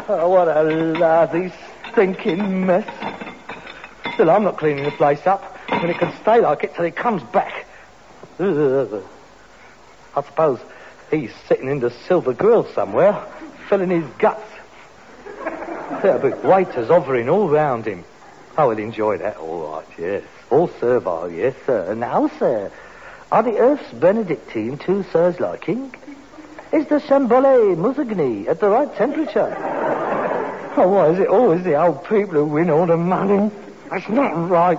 Oh, what a lousy, stinking mess. Still, I'm not cleaning the place up. I mean, it can stay like it till he comes back. Ugh. I suppose he's sitting in the Silver Grill somewhere, filling his guts. There are big waiters hovering all round him. I would enjoy that, all right, yes. All servile, yes, sir. Now, sir, are the Earth's Benedictine to Sir's liking? Is the Shambole Musigny at the right temperature? Oh, why is it always the old people who win all the money? That's not right.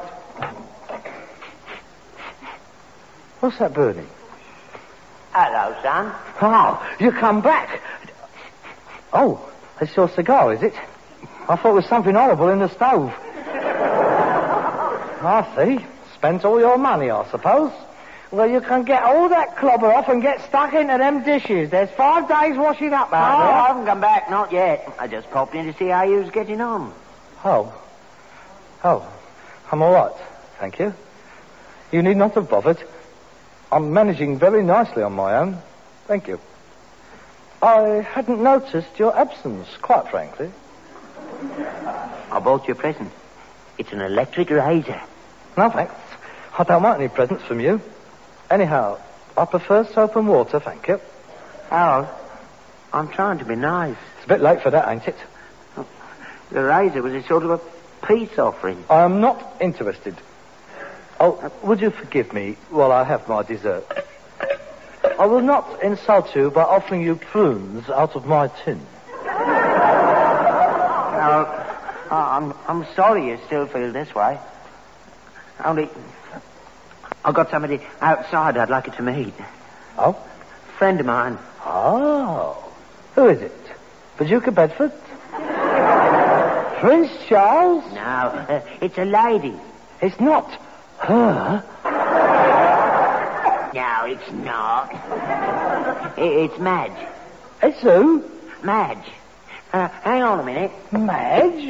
What's that burning? Hello, son. Oh, you come back. Oh, it's your cigar, is it? I thought it was something horrible in the stove. I see. Spent all your money, I suppose. Well, you can get all that clobber off and get stuck into them dishes. There's 5 days washing up out there. I haven't come back, not yet. I just popped in to see how you was getting on. Oh, I'm all right, thank you. You need not have bothered. I'm managing very nicely on my own. Thank you. I hadn't noticed your absence, quite frankly. I bought you a present. It's an electric razor. No, thanks. I don't want any presents from you. Anyhow, I prefer soap and water, thank you. Harold, I'm trying to be nice. It's a bit late for that, ain't it? The razor was a sort of a peace offering. I am not interested. Oh, would you forgive me while I have my dessert? I will not insult you by offering you prunes out of my tin. I'm sorry you still feel this way. Only, I've got somebody outside I'd like you to meet. Oh? Friend of mine. Oh. Who is it? The Duke of Bedford? Prince Charles? No, it's a lady. It's not her. No, it's not. It's Madge. It's who? Madge. Hang on a minute. Madge?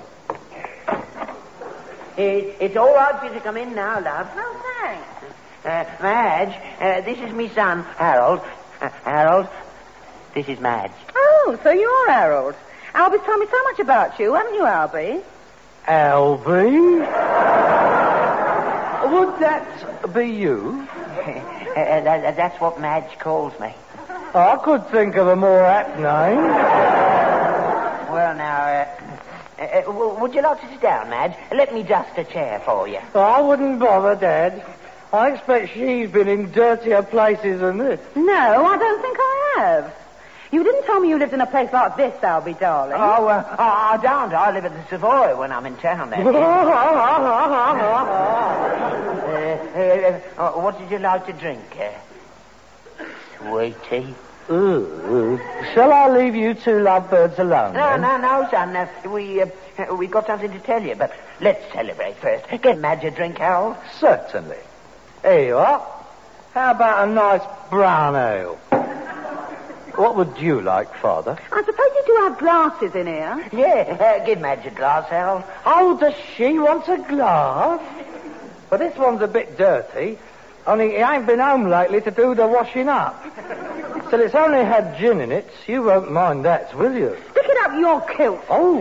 It's all right for you to come in now, love. No, thanks. Madge, this is me son, Harold. Harold, this is Madge. Oh, so you're Harold. Albie's told me so much about you, haven't you, Albie? Albie? Would that be you? That's what Madge calls me. I could think of a more apt name. Well, now, would you like to sit down, Madge? Let me dust a chair for you. I wouldn't bother, Dad. I expect she's been in dirtier places than this. No, I don't think I have. You didn't tell me you lived in a place like this, Albie, darling. Oh, I don't. I live at the Savoy when I'm in town, then. What did you like to drink? Sweetie? Ooh. Shall I leave you two lovebirds alone, then? No, son. We got something to tell you, but let's celebrate first. Get Madge a drink, Harold. Certainly. Here you are. How about a nice brown ale? What would you like, Father? I suppose you do have glasses in here. Yeah, give Madge a glass, Harold. Oh, does she want a glass? Well, this one's a bit dirty. Only he ain't been home lately to do the washing up. Still, it's only had gin in it. You won't mind that, will you? Stick it up your kilt. Oh.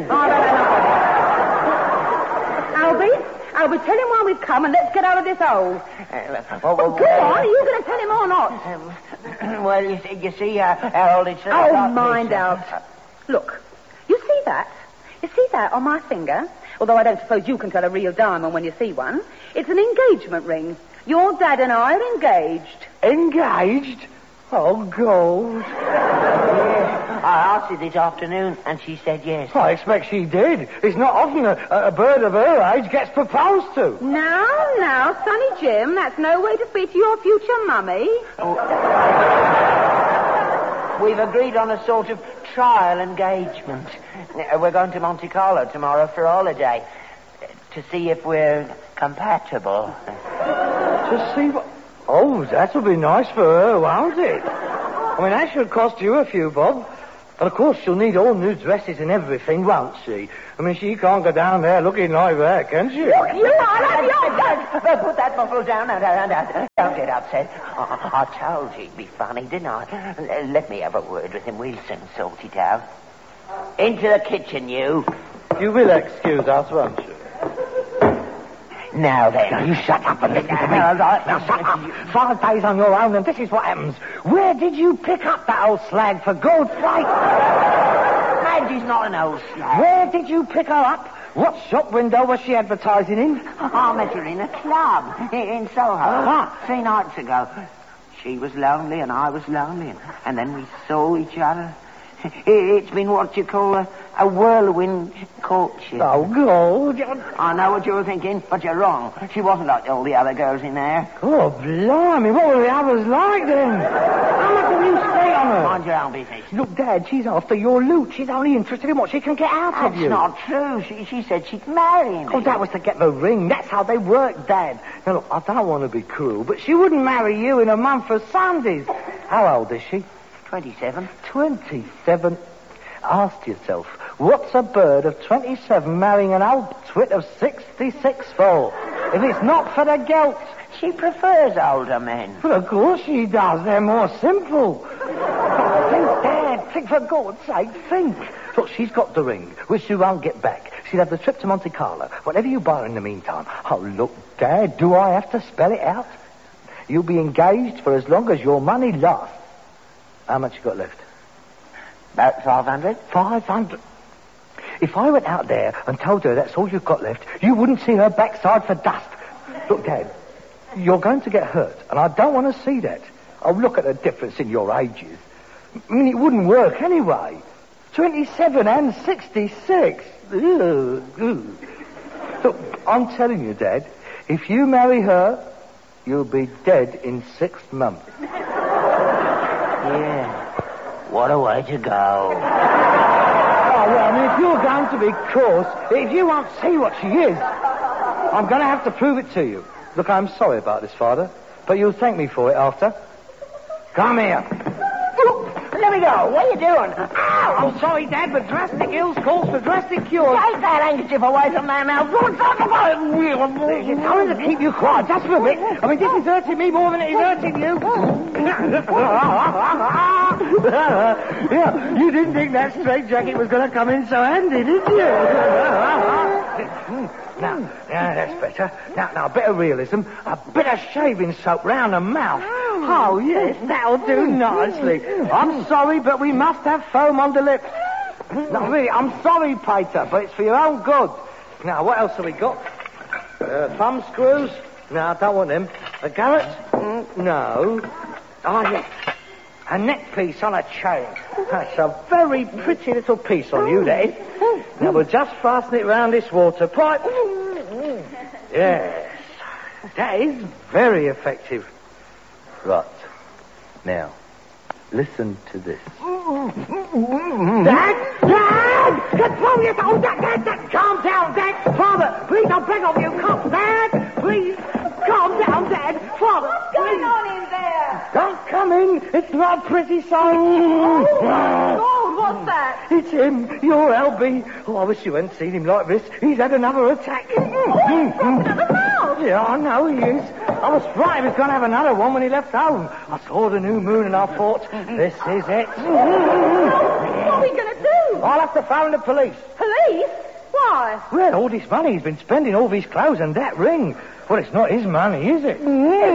Albie, tell him why we've come and let's get out of this hole. Go on, are you going to tell him or not? Well, you see, Harold, it's... mind out. Look, you see that? You see that on my finger? Although I don't suppose you can tell a real diamond when you see one. It's an engagement ring. Your dad and I are engaged. Engaged? Oh, gold. Yeah, I asked her this afternoon, and she said yes. I expect she did. It's not often a bird of her age gets proposed to. Now, Sonny Jim, that's no way to speak to your future mummy. We've agreed on a sort of trial engagement. We're going to Monte Carlo tomorrow for a holiday to see if we're compatible. To see what... Oh, that'll be nice for her, won't it? I mean, that should cost you a few bob. But, of course, she'll need all new dresses and everything, won't she? I mean, she can't go down there looking like that, can she? Look, you are... Put that muffle down. Don't get upset. I told you it'd be funny, didn't I? Let me have a word with him. We'll soon sort it out. Into the kitchen, you. You will excuse us, won't you? Now then, you shut up and listen to me. Now, shut up. 5 days on your own, and this is what happens. Where did you pick up that old slag, for God's sake? Madge's not an old slag. Where did you pick her up? What shop window was she advertising in? I met her in a club in Soho 3 nights ago. She was lonely and I was lonely, and then we saw each other. It's been what you call a whirlwind courtship. Oh, God. I know what you're thinking, but you're wrong. She wasn't like all the other girls in there. Oh, blimey. What were the others like, then? How much have you spent on her? Mind your own business. Look, Dad, she's after your loot. She's only interested in what she can get out of you. That's not true. She said she'd marry me. Oh, that was to get the ring. That's how they work, Dad. Now, look, I don't want to be cruel, but she wouldn't marry you in a month of Sundays. How old is she? 27. 27? Ask yourself, what's a bird of 27 marrying an old twit of 66 for? If it's not for the gelt. She prefers older men. Well, of course she does. They're more simple. Think, Dad. Think, for God's sake. Think. Look, she's got the ring, which she won't get back. She'll have the trip to Monte Carlo. Whatever you buy her in the meantime. Oh, look, Dad, do I have to spell it out? You'll be engaged for as long as your money lasts. How much you got left? About 500. 500? If I went out there and told her that's all you've got left, you wouldn't see her backside for dust. Look, Dad, you're going to get hurt, and I don't want to see that. Oh, look at the difference in your ages. I mean, it wouldn't work anyway. 27 and 66. Ugh. Look, I'm telling you, Dad, if you marry her, you'll be dead in 6 months. Yeah. What a way to go. Oh, well, I mean, if you're going to be coarse, if you won't see what she is, I'm going to have to prove it to you. Look, I'm sorry about this, Father, but you'll thank me for it after. Come here. Let me go. What are you doing? Ow! I'm sorry, Dad, but drastic ills calls for drastic cures. Take that handkerchief away from my mouth. It's only to keep you quiet, just for a bit. I mean, this is hurting me more than it is hurting you. Yeah, you didn't think that straitjacket was going to come in so handy, did you? Now, that's better. Now, a bit of realism. A bit of shaving soap round the mouth. Oh, yes, that'll do nicely. I'm sorry, but we must have foam on the lips. No, really, I'm sorry, Pater, but it's for your own good. Now, what else have we got? Thumb screws? No, I don't want them. A garret? No. Oh, yes. A neck piece on a chain. That's a very pretty little piece on you, that is. Now, we'll just fasten it round this water pipe. Yes. That is very effective. Right. Now, listen to this. Dad! Dad! Control yourself! Oh, Dad! Calm down, Dad! Father, please, I beg of you, come, Dad! Please, calm down, Dad! Father, What's going on in there? don't come in. It's not a pretty sight. Oh, what's that? It's him, your Albie. Oh, I wish you hadn't seen him like this. He's had another attack. Broken at the mouth. Yeah, I know he is. I was frightened he was going to have another one when he left home. I saw the new moon and I thought, this is it. What are we going to do? I'll have to phone the police. Police? Why? Well, all this money he's been spending, all these clothes and that ring. Well, it's not his money, is it?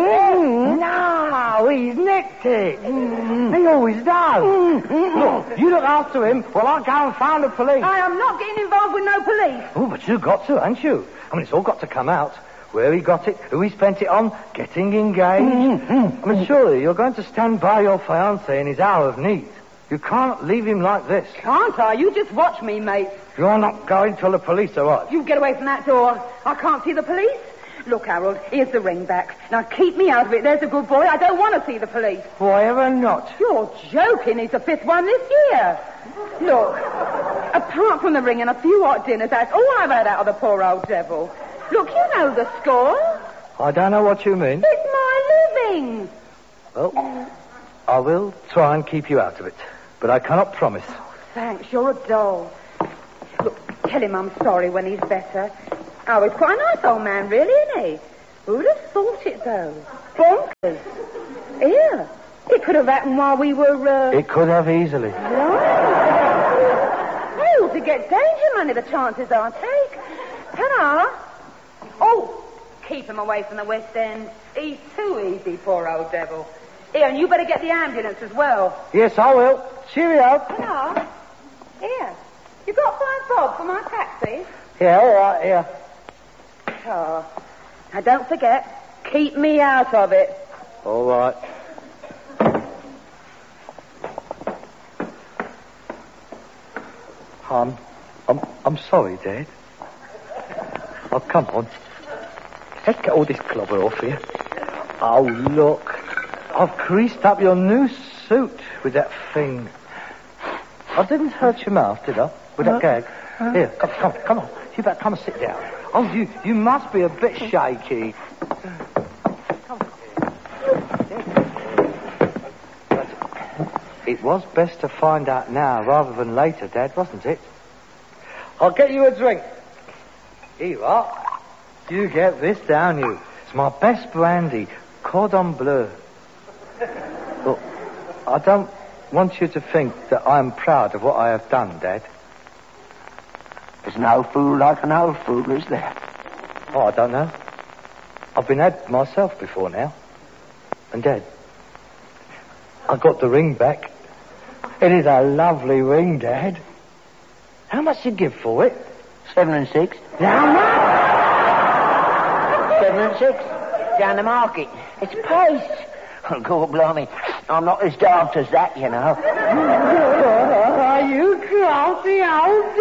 No, he's nicked it. He always does. Look, you look after him while I go and phone the police. I am not getting involved with no police. Oh, but you've got to, haven't you? I mean, it's all got to come out. Where he got it, who he spent it on, getting engaged. I mean, surely you're going to stand by your fiancé in his hour of need. You can't leave him like this. Can't I? You just watch me, mate. You're not going till the police arrive. You get away from that door. I can't see the police. Look, Harold, here's the ring back. Now keep me out of it. There's a good boy. I don't want to see the police. Why ever not? You're joking. He's the 5th one this year. Look, apart from the ring and a few hot dinners, that's all I've had out of the poor old devil. Look, you know the score. I don't know what you mean. It's my living. Well, I will try and keep you out of it, but I cannot promise. Thanks, you're a doll. Look, tell him I'm sorry when he's better. Oh, he's quite a nice old man, really, isn't he? Who'd have thought it, though? Bonkers. Yeah. It could have happened while we were, It could have easily. Right. to get danger money, the chances I take. Ta-ra. Oh, keep him away from the West End. He's too easy, poor old devil. Here, and you better get the ambulance as well. Yes, I will. Cheerio. Ta-ra. Here, you got £5 for my taxi? Yeah, all right, here. Oh. Now, don't forget, keep me out of it. All right. I'm sorry, Dad. Oh, come on. Let's get all this clobber off here. Oh, look. I've creased up your new suit with that thing. I didn't hurt your mouth, did I? With that gag? Here, come on. You better come and sit down. Oh, you must be a bit shaky. But it was best to find out now rather than later, Dad, wasn't it? I'll get you a drink. Here you are. You get this down, you. It's my best brandy, Cordon Bleu. Look, I don't want you to think that I'm proud of what I have done, Dad. There's no fool like an old fool, is there? Oh, I don't know. I've been had myself before now. And, Dad, I got the ring back. It is a lovely ring, Dad. How much did you give for it? 7 and 6. How much? 7 and 6. Down the market. It's priced. Oh, God blimey. I'm not as daft as that, you know. You crafty old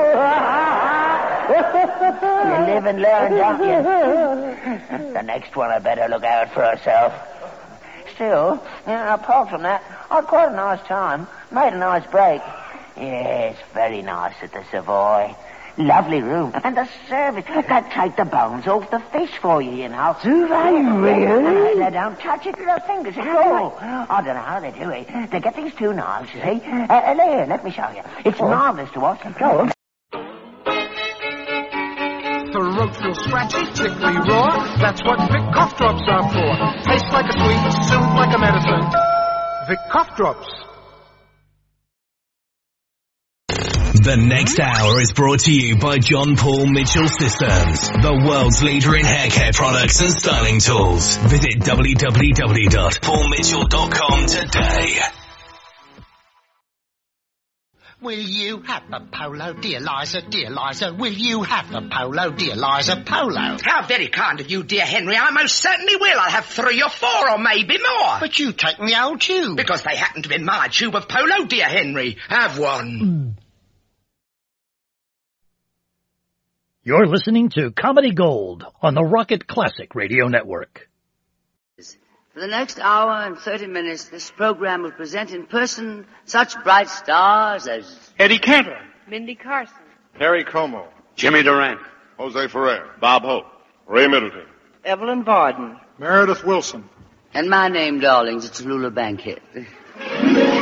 devil. You live and learn, don't you? The next one had better look out for herself. Still, apart from that, I had quite a nice time. Made a nice break. Yes, very nice at the Savoy. Lovely room. And the service. They take the bones off the fish for you, you know. Do they really? They don't touch it with their fingers at all. I don't know how they do it. They get these two knives, you see. Here, let me show you. It's marvellous to watch. Go on. Throat feels scratchy, tickly raw. That's what Vic cough drops are for. Tastes like a sweet, soothe like a medicine. Vic cough drops. The next hour is brought to you by John Paul Mitchell Systems, the world's leader in hair care products and styling tools. Visit www.paulmitchell.com today. Will you have a polo, dear Liza, dear Liza? Will you have a polo, dear Liza, polo? How very kind of you, dear Henry. I most certainly will. I'll have 3 or 4 or maybe more. But you take the old tube. Because they happen to be my tube of polo, dear Henry. Have one. You're listening to Comedy Gold on the Rocket Classic Radio Network. For the next hour and 30 minutes, this program will present in person such bright stars as Eddie Cantor, Mindy Carson, Harry Como, Jimmy Durant, Jose Ferrer, Bob Hope, Ray Middleton, Evelyn Varden, Meredith Wilson. And my name, darlings, it's Lula Bankhead.